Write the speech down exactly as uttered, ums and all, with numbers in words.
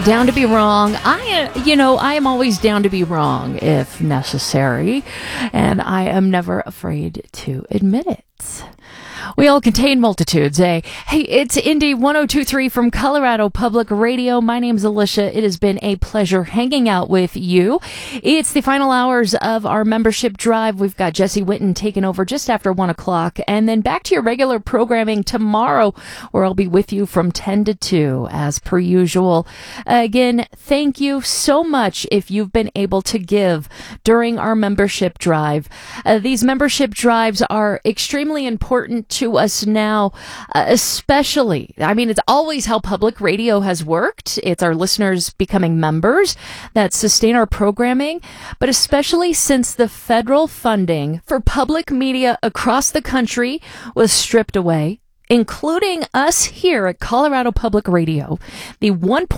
Down to be wrong. I, you know, I am always down to be wrong if necessary, and I am never afraid to admit it. We all contain multitudes, eh? Hey, it's Indy one oh two point three from Colorado Public Radio. My name's Alicia. It has been a pleasure hanging out with you. It's the final hours of our membership drive. We've got Jesse Witten taking over just after one o'clock, and then back to your regular programming tomorrow, where I'll be with you from ten to two, as per usual. Again, thank you so much if you've been able to give during our membership drive. Uh, these membership drives are extremely important to us now, uh, especially, I mean, it's always how public radio has worked. It's our listeners becoming members that sustain our programming, but especially since the federal funding for public media across the country was stripped away, including us here at Colorado Public Radio. The one